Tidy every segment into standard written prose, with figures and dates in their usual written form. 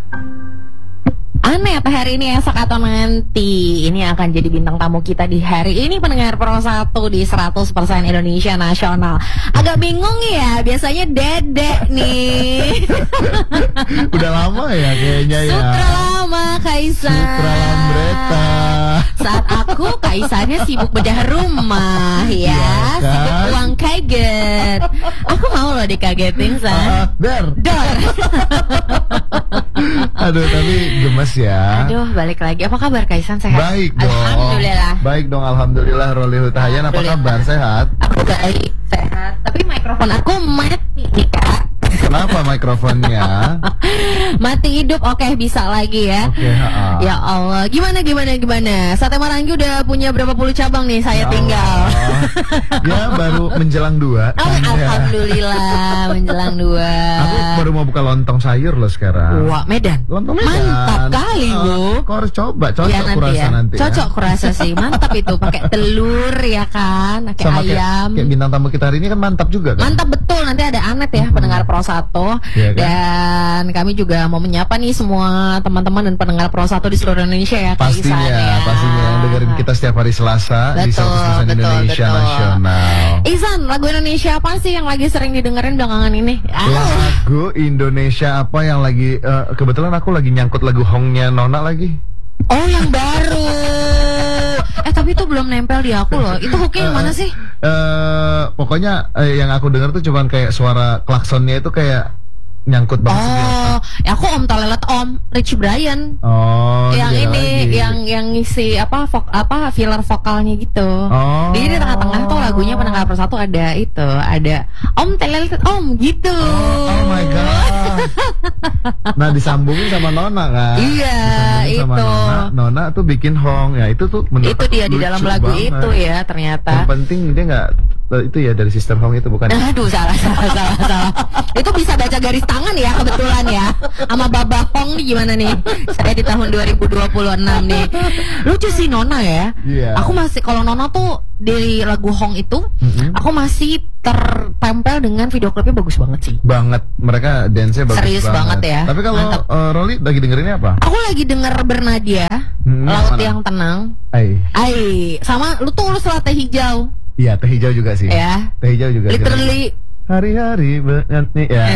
Anet hari ini, esok atau nanti ini akan jadi bintang tamu kita di hari ini pendengar Pro 1 di 100% Indonesia Nasional. Agak bingung ya, biasanya Dedek nih. Udah lama ya kayaknya ya. Sutra lama Kaisa. Sutra Lambreta. Saat aku Kaisanya sibuk bedah rumah ya, kan? sibuk uang kaget. Aku mau loh dikagetin San. Der. Aduh tapi gemes ya. Aduh balik lagi. Apa kabar Kaisan, sehat? Baik dong. Alhamdulillah. Baik dong, alhamdulillah. Roli Hutahayan, apa kabar? Sehat? Aku baik, sehat. Tapi mikrofon aku mati nih Kak. Kenapa mikrofonnya? Mati hidup, oke bisa lagi ya. Oke, Ya Allah, gimana? Sate Marangi udah punya berapa puluh cabang nih, saya tinggal. Ya baru menjelang 2. Alhamdulillah, menjelang 2. Aku baru mau buka lontong sayur loh sekarang. Wah, Medan. Lontong Medan. Mantap kali, Bu. Kau harus coba, cocok Ya, kurasa nanti. Cocok kurasa sih, mantap itu. Pakai telur ya kan, pakai sama ayam. Kayak bintang tamu kita hari ini kan mantap juga kan? Mantap betul, nanti ada Anet ya, pendengar Pro 1. Iya kan? Dan kami juga mau menyapa nih semua teman-teman dan pendengar Pro 1 di seluruh Indonesia ya. Kak Isan, ya. Pastinya yang dengerin kita setiap hari Selasa di 100% Indonesia Nasional. Isan, lagu Indonesia apa sih yang lagi sering didengerin belakangan ini? Lagu Indonesia apa yang lagi kebetulan aku lagi nyangkut lagu Hongnya Nona lagi. Oh, yang baru. Tapi itu belum nempel di aku loh. Itu hooknya yang mana sih? Pokoknya yang aku dengar tuh cuman kayak suara klaksonnya itu kayak nyangkut banget. Oh, ya aku Om Tolelet Om Rich Brian. Oh, yang ini lagi. yang ngisi filler vokalnya gitu. Oh. Jadi di tengah-tengah tuh lagunya pendengar Pro 1 ada Om Tolelet Om gitu. Oh my god. Nah, disambungin sama Nona kan? Iya, Disambungin itu. sama Nona tuh bikin Hong. Ya itu tuh menurut Itu dia aku di dalam lucu lagu banget. itu ya ternyata. Yang penting dia nggak itu ya dari sistem Hong itu bukan. Aduh, salah. Itu bisa baca garis tangan ya kebetulan ya. Sama Baba Hong nih gimana nih? Saya di tahun 2026 nih. Lucu sih Nona ya. Iya. Aku masih, kalau Nona tuh dari lagu Hong itu, aku masih tertempel dengan video klipnya, bagus banget sih. Banget, mereka dance-nya bagus Serius banget ya. Tapi kalau Mantap. Rolly lagi dengerinnya apa? Aku lagi denger Bernadia, Laut mana? yang Tenang. Ai. Sama lu tuh Latte Hijau. Iya, teh hijau juga sih. Ya. Teh hijau juga. Literally. Hari-hari nih ya.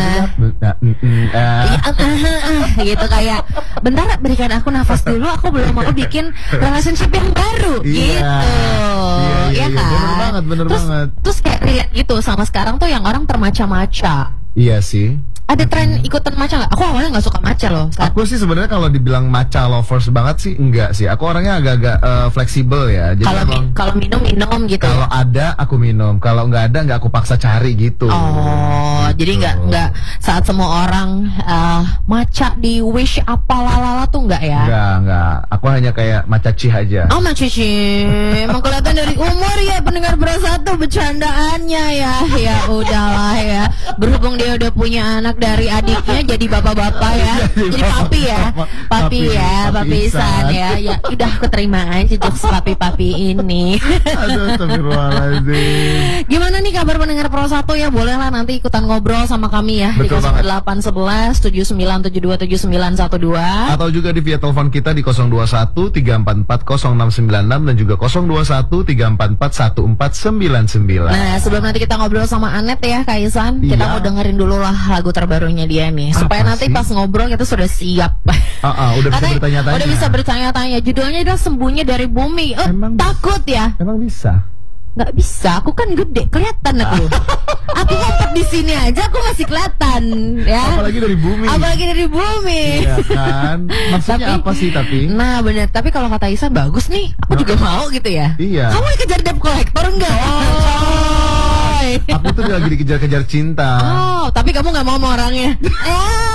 Gitu kayak bentar, berikan aku nafas dulu, aku belum mau bikin relationship yang baru. Iya. Gitu. Iya, Kan? bener banget. Terus kayak relate gitu sama sekarang tuh yang orang termaca-maca. Iya sih. Ada tren ikutan maca nggak? Aku awalnya nggak suka maca loh. Aku sih sebenarnya kalau dibilang matcha lovers banget sih enggak sih. Aku orangnya agak-agak fleksibel ya. Jadi Kalau minum gitu. Kalau ada aku minum, kalau nggak ada nggak aku paksa cari gitu. Oh, gitu. Jadi nggak saat semua orang maca di wish apa lalala tuh nggak ya? Enggak. Aku hanya kayak matcha cih aja. Oh, matcha cih. Emang kelihatan dari umur ya pendengar Pro 1 bercandaannya ya. Ya udahlah ya. Berhubung dia udah punya anak dari adiknya jadi bapak-bapak ya. Jadi papi ya. Papi Isan ya. Ya udah aku terima aja jokes papi-papi ini. Aduh, astagfirullahaladzim. Gimana nih kabar pendengar Pro 1 ya? Bolehlah nanti ikutan ngobrol sama kami ya. Betul di 0811 79727912. Atau juga di via telepon kita di 021 344 0696 dan juga 021 344 1499. Nah, sebelum nanti kita ngobrol sama Anet ya, Kak Isan, kita mau dengerin dulu lah lagu terbarunya dia nih, supaya nanti pas ngobrol kita sudah siap. Udah bisa bertanya-tanya. Udah bisa bertanya-tanya. Judulnya adalah Sembunyi dari Bumi. Takut ya? Emang bisa? Nggak bisa, aku kan gede, kelihatan aku. Aku ngumpet di sini aja, aku masih kelihatan ya. Apalagi dari bumi. Iya kan? Maksudnya apa sih tapi? Nah bener, tapi kalau kata Isa bagus nih, aku juga mau gitu ya. Iya. Kamu dikejar debt collector enggak? Aku tuh lagi dikejar-kejar cinta. Oh, tapi kamu nggak mau sama orangnya.